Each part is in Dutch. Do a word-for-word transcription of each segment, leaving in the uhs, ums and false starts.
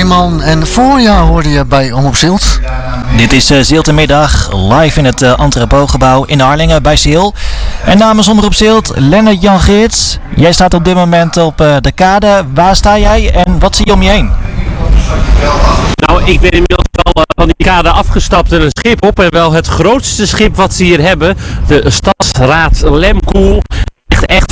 Veerman en voorjaar hoorde je bij Omroep Zilt. Dit is uh, Ziltermiddag, live in het uh, Entrepotgebouw in Harlingen bij Ziel. En namens Omroep Zilt, Lennart Jan Geerts. Jij staat op dit moment op uh, de kade. Waar sta jij en wat zie je om je heen? Nou, ik ben inmiddels wel uh, van die kade afgestapt en een schip op. En wel het grootste schip wat ze hier hebben. De Stadsraad Lemkoel. Echt, echt.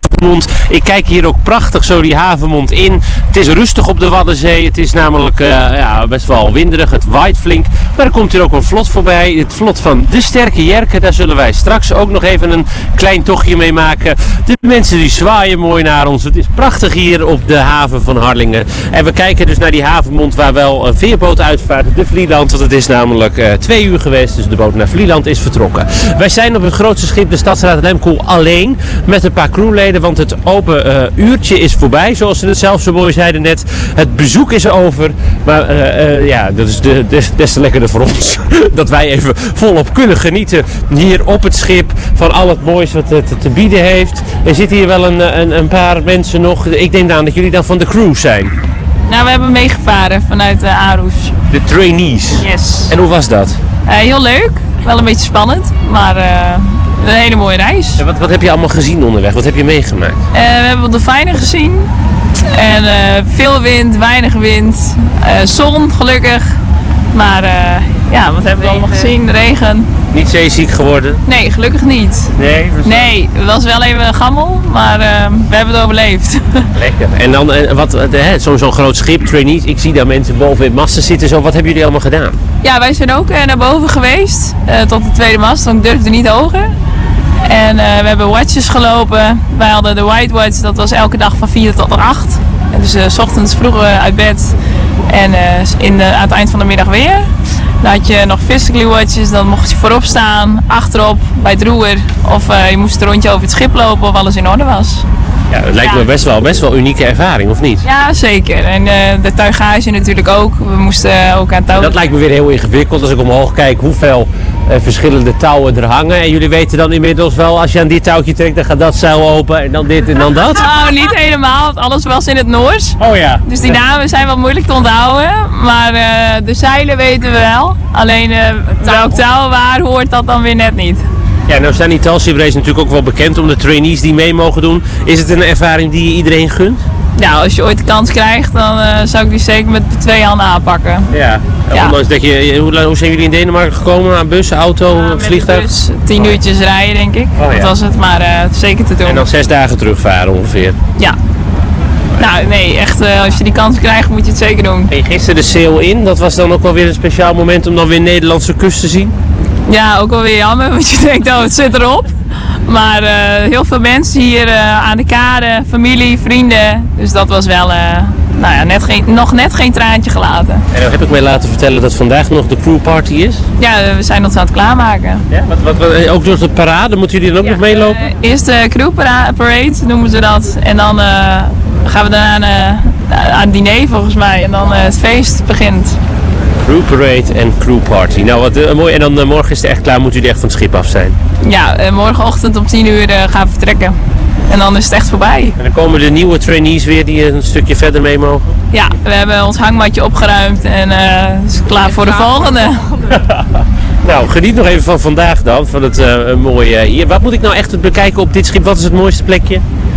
Ik kijk hier ook prachtig zo die havenmond in. Het is rustig op de Waddenzee. Het is namelijk uh, ja, best wel winderig. Het waait flink. Maar er komt hier ook een vlot voorbij. Het vlot van de Sterke Jerken. Daar zullen wij straks ook nog even een klein tochtje mee maken. De mensen die zwaaien mooi naar ons. Het is prachtig hier op de haven van Harlingen. En we kijken dus naar die havenmond waar wel een veerboot uitvaart. De Vlieland. Want het is namelijk uh, twee uur geweest. Dus de boot naar Vlieland is vertrokken. Wij zijn op het grootste schip, de Stadsraad Lemkoel, alleen. Met een paar crewleden. Want het open uh, uurtje is voorbij, zoals ze het zelf zo mooi zeiden net. Het bezoek is over, maar uh, uh, ja, dat is de, des, des te lekkerder voor ons. Dat wij even volop kunnen genieten hier op het schip van al het moois wat het te, te bieden heeft. Er zitten hier wel een, een, een paar mensen nog. Ik denk aan dat jullie dan van de crew zijn. Nou, we hebben meegevaren vanuit uh, Aarhus. De trainees? Yes. En hoe was dat? Uh, heel leuk, wel een beetje spannend, maar uh, een hele mooie reis. En wat, wat heb je allemaal gezien onderweg? Wat heb je meegemaakt? Uh, we hebben dolfijnen gezien en uh, veel wind, weinig wind, uh, zon gelukkig, maar uh, ja, wat hebben we allemaal gezien? Regen. Niet zeeziek geworden? Nee, gelukkig niet. Nee? Nee, het was wel even een gammel, maar uh, we hebben het overleefd. Lekker. En dan uh, wat, uh, zo'n zo groot schip, trainees, ik zie daar mensen boven in masten zitten. Zo, wat hebben jullie allemaal gedaan? Ja, wij zijn ook uh, naar boven geweest, uh, tot de tweede mast, want ik durfde niet hoger. En uh, we hebben watches gelopen. Wij hadden de White Watch, dat was elke dag van vier tot acht. En dus uh, 's ochtends vroeg uh, uit bed en uh, in de, aan het eind van de middag weer. Dan had je nog physically watches, dan mocht je voorop staan, achterop, bij het roer. Of uh, je moest een rondje over het schip lopen of alles in orde was. Ja, dat lijkt ja. me best wel, best wel een unieke ervaring, of niet? Ja, zeker. En uh, de tuigage natuurlijk ook. We moesten uh, ook aan touwen. Dat lijkt me weer heel ingewikkeld als ik omhoog kijk hoeveel uh, verschillende touwen er hangen. En jullie weten dan inmiddels wel, als je aan dit touwtje trekt, dan gaat dat zeil open en dan dit en dan dat? Nou, niet helemaal, want alles was in het Noors. Oh ja. Dus die namen zijn wel moeilijk te onthouden. Maar uh, de zeilen weten we wel. Alleen uh, welk touw waar hoort dat dan weer net niet. Ja, nou zijn die Telstar Race natuurlijk ook wel bekend om de trainees die mee mogen doen. Is het een ervaring die je iedereen gunt? Nou, als je ooit de kans krijgt, dan uh, zou ik die zeker met twee handen aanpakken. Ja, ja. Ondanks dat je, hoe, hoe zijn jullie in Denemarken gekomen? Aan bus, auto, ja, vliegtuig? Bus, tien uurtjes rijden denk ik. Oh, ja. Dat was het, maar uh, zeker te doen. En dan zes dagen terugvaren ongeveer? Ja. Nou nee, echt uh, als je die kans krijgt moet je het zeker doen. En gisteren de sail in, dat was dan ook wel weer een speciaal moment om dan weer Nederlandse kust te zien? Ja, ook wel weer jammer, want je denkt oh het zit erop. Maar uh, heel veel mensen hier uh, aan de kade, familie, vrienden. Dus dat was wel uh, nou ja, net geen, nog net geen traantje gelaten. En dan heb ik mij laten vertellen dat vandaag nog de crewparty is? Ja, we zijn ons aan het klaarmaken. Ja, wat, wat, wat, ook door de parade, moeten jullie dan ook ja, nog meelopen? Uh, eerst de crewparade noemen ze dat. En dan uh, gaan we daarna uh, aan het diner volgens mij. En dan uh, het feest begint. Crew parade en crew party. Nou, wat uh, mooi. En dan uh, morgen is het echt klaar, moet jullie echt van het schip af zijn? Ja, uh, morgenochtend om tien uur uh, gaan we vertrekken. En dan is het echt voorbij. En dan komen de nieuwe trainees weer die een stukje verder mee mogen? Ja, we hebben ons hangmatje opgeruimd en uh, is klaar voor de volgende. Nou, geniet nog even van vandaag dan, van het uh, mooie hier. Wat moet ik nou echt bekijken op dit schip? Wat is het mooiste plekje?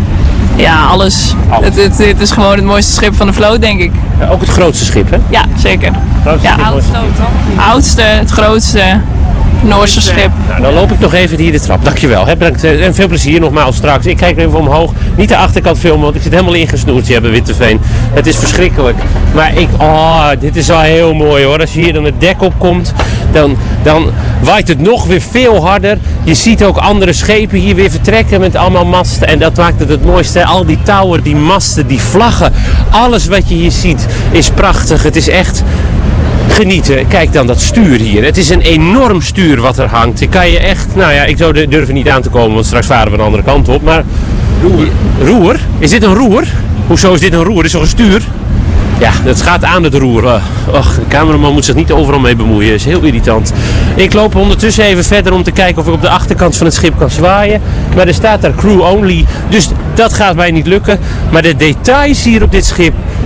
Ja, alles. alles. Het, het, het is gewoon het mooiste schip van de vloot, denk ik. Ja, ook het grootste schip, hè? Ja, zeker. Grootste ja, oudste, oudste, het grootste Noorse schip. Nou, dan loop ik nog even hier de trap. Dankjewel. Hè? Bedankt en veel plezier nogmaals straks. Ik kijk even omhoog. Niet de achterkant filmen, want ik zit helemaal ingesnoerd. Je hebt Witteveen. Het is verschrikkelijk. Maar ik, oh, dit is wel heel mooi hoor. Als je hier dan het dek opkomt, dan, dan waait het nog weer veel harder. Je ziet ook andere schepen hier weer vertrekken met allemaal masten. En dat maakt het het mooiste. Al die touwen, die masten, die vlaggen. Alles wat je hier ziet is prachtig. Het is echt genieten. Kijk dan dat stuur hier. Het is een enorm stuur wat er hangt. Ik kan je echt, nou ja, ik zou durven niet aan te komen, want straks varen we de andere kant op. Maar roer. Roer? Is dit een roer? Hoezo is dit een roer? Dit is toch een stuur? Ja, het gaat aan het roer. Och, de cameraman moet zich niet overal mee bemoeien. Dat is heel irritant. Ik loop ondertussen even verder om te kijken of ik op de achterkant van het schip kan zwaaien. Maar er staat daar crew only. Dus dat gaat mij niet lukken. Maar de details hier op dit schip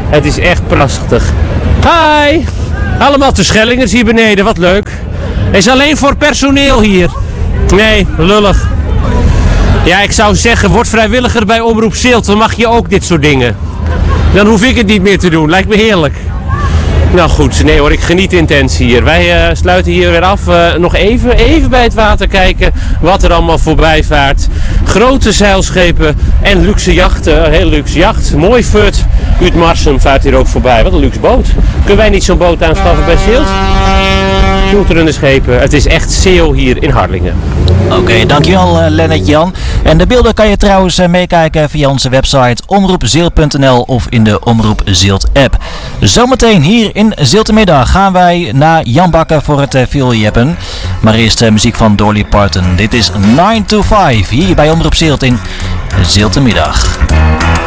Het is echt prachtig. Hi! Allemaal Terschellingers hier beneden, wat leuk. Is alleen voor personeel hier. Nee, lullig. Ja, ik zou zeggen, word vrijwilliger bij Omroep Zilt, dan mag je ook dit soort dingen. Dan hoef ik het niet meer te doen, lijkt me heerlijk. Nou goed, nee hoor, ik geniet intens hier. Wij uh, sluiten hier weer af. Uh, nog even, even bij het water kijken wat er allemaal voorbij vaart. Grote zeilschepen en luxe jachten. Een hele luxe jacht. Mooi fut. Uit Marsum vaart hier ook voorbij. Wat een luxe boot. Kunnen wij niet zo'n boot aanschaffen bij Zilt? Schilterende schepen. Het is echt Zeel hier in Harlingen. Oké, okay, dankjewel uh, Lennart Jan. En de beelden kan je trouwens uh, meekijken via onze website omroep zilt punt n l of in de Omroep Zilt app. Zometeen hier in Ziltermiddag gaan wij naar Jan Bakker voor het uh, vieljeppen. Maar eerst uh, muziek van Dolly Parton. Dit is nine to five hier bij Omroep Zilt in Ziltermiddag.